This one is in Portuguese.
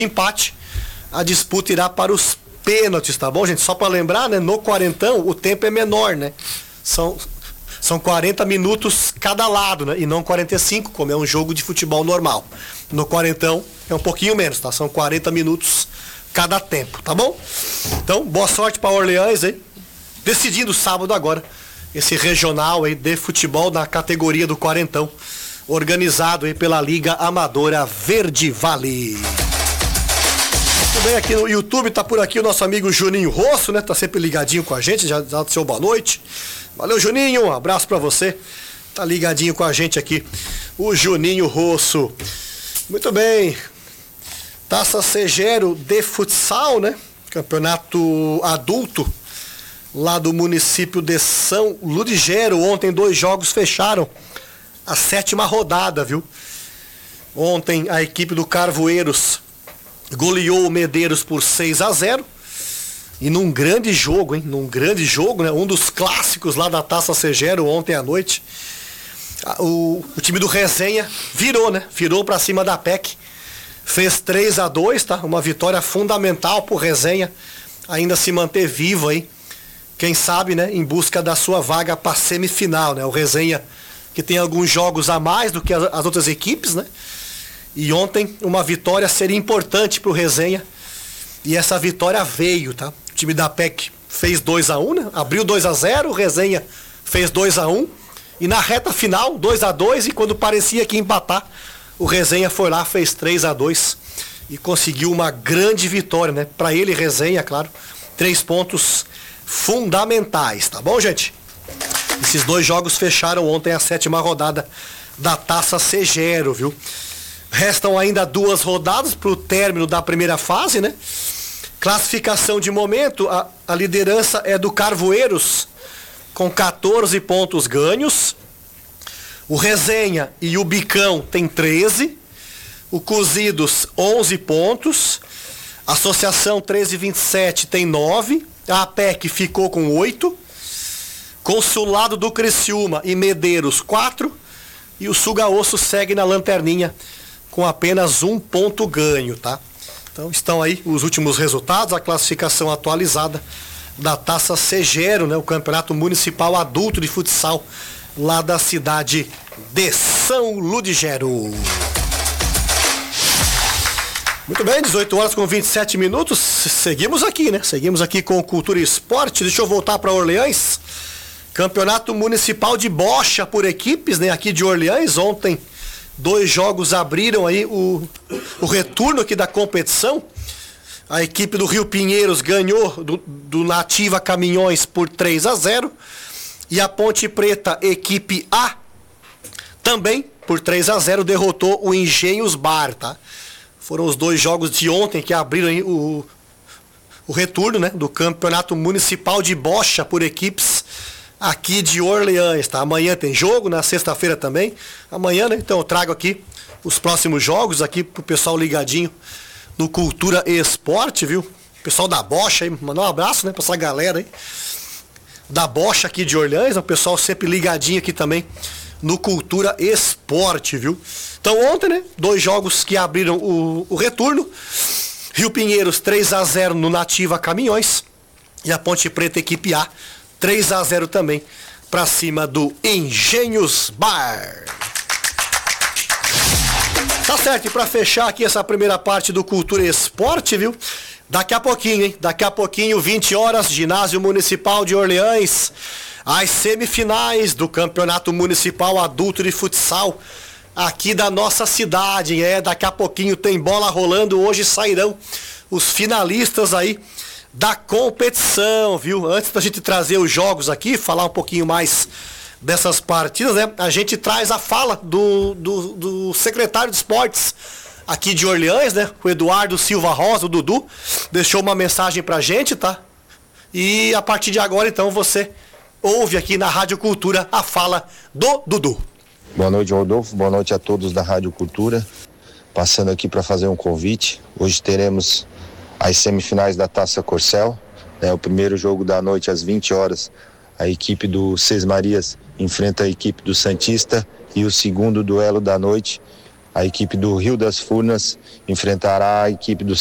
empate, a disputa irá para os pênaltis, tá bom, gente? Só para lembrar, né? No quarentão o tempo é menor, né? São 40 minutos cada lado, né? E não 45, como é um jogo de futebol normal. No quarentão é um pouquinho menos, tá? São 40 minutos cada tempo, tá bom? Então, boa sorte para Orleans aí. Decidindo sábado agora esse regional aí de futebol na categoria do quarentão, organizado aí pela Liga Amadora Verde Vale. Muito bem, aqui no YouTube tá por aqui o nosso amigo Juninho Rosso, né? Tá sempre ligadinho com a gente, já dá o seu boa noite. Valeu, Juninho, um abraço pra você. Tá ligadinho com a gente aqui, o Juninho Rosso. Muito bem. Taça Segero de futsal, né? Campeonato adulto lá do município de São Ludigero. Ontem 2 jogos fecharam a 7ª rodada, viu? Ontem a equipe do Carvoeiros goleou o Medeiros por 6-0. E num grande jogo, hein? Num grande jogo, né? Um dos clássicos lá da Taça Segero ontem à noite. O time do Resenha virou, né? Virou pra cima da PEC. Fez 3-2, tá? Uma vitória fundamental pro Resenha ainda se manter vivo aí. Quem sabe, né? Em busca da sua vaga pra semifinal, né? O Resenha que tem alguns jogos a mais do que as outras equipes, né? E ontem uma vitória seria importante pro Resenha. E essa vitória veio, tá? O time da PEC fez 2-1, né? Abriu 2-0, o Resenha fez 2-1. E na reta final, 2-2, e quando parecia que ia empatar, o Resenha foi lá, fez 3-2 e conseguiu uma grande vitória, né? Pra ele, Resenha, claro, 3 pontos fundamentais, tá bom, gente? Esses 2 jogos fecharam ontem a 7ª rodada da Taça Segero, viu? Restam ainda 2 rodadas pro término da primeira fase, né? Classificação de momento, a liderança é do Carvoeiros, com 14 pontos ganhos. O Resenha e o Bicão tem 13. O Cozidos, 11 pontos. A Associação 1327 tem 9. A APEC ficou com 8. Consulado do Criciúma e Medeiros, 4. E o Sugaosso segue na lanterninha com apenas 1 ponto ganho, tá? Então estão aí os últimos resultados, a classificação atualizada da Taça Segero, né? O Campeonato Municipal Adulto de Futsal lá da cidade de São Ludigero. Muito bem, 18 horas com 27 minutos, seguimos aqui, né? Seguimos aqui com Cultura e Esporte. Deixa eu voltar para Orleans. Campeonato Municipal de Bocha por equipes, né? Aqui de Orleans, ontem 2 jogos abriram aí o retorno aqui da competição. A equipe do Rio Pinheiros ganhou do Nativa Caminhões por 3-0. E a Ponte Preta, equipe A, também por 3-0 derrotou o Engenhos Bar, tá? Foram os 2 jogos de ontem que abriram aí o retorno, né, do Campeonato Municipal de Bocha por equipes aqui de Orleans, tá? Amanhã tem jogo, na sexta-feira também. Amanhã, né? Então eu trago aqui os próximos jogos aqui pro pessoal ligadinho no Cultura e Esporte, viu? Pessoal da Bocha aí, mandar um abraço, né, pra essa galera aí da Bocha aqui de Orleans, o pessoal sempre ligadinho aqui também no Cultura e Esporte, viu? Então ontem, né, 2 jogos que abriram o retorno. Rio Pinheiros 3-0 no Nativa Caminhões e a Ponte Preta equipe A 3-0 também pra cima do Engenhos Bar. Tá certo, e pra fechar aqui essa primeira parte do Cultura e Esporte, viu? Daqui a pouquinho, hein? Daqui a pouquinho, 20 horas, Ginásio Municipal de Orleans, as semifinais do Campeonato Municipal Adulto de Futsal aqui da nossa cidade. Daqui a pouquinho tem bola rolando, hoje sairão os finalistas aí da competição, viu? Antes da gente trazer os jogos aqui, falar um pouquinho mais dessas partidas, né? A gente traz a fala do secretário de esportes aqui de Orleans, né? O Eduardo Silva Rosa, o Dudu, deixou uma mensagem pra gente, tá? E a partir de agora, então, você ouve aqui na Rádio Cultura a fala do Dudu. Boa noite, Rodolfo. Boa noite a todos da Rádio Cultura. Passando aqui para fazer um convite. Hoje teremos as semifinais da Taça Corcel, né? O primeiro jogo da noite às 20 horas, a equipe do Sesmarias enfrenta a equipe do Santista, e o segundo duelo da noite a equipe do Rio das Furnas enfrentará a equipe do